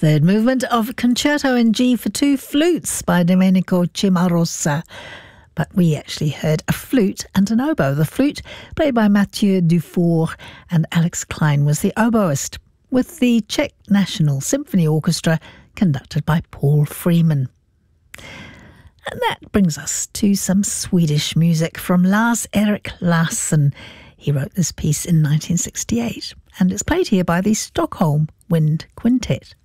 Third movement of Concerto in G for two flutes by Domenico Cimarosa. But we actually heard a flute and an oboe. The flute played by Mathieu Dufour and Alex Klein was the oboist, with the Czech National Symphony Orchestra conducted by Paul Freeman. And that brings us to some Swedish music from Lars-Erik Larsson. He wrote this piece in 1968, and it's played here by the Stockholm Wind Quintet.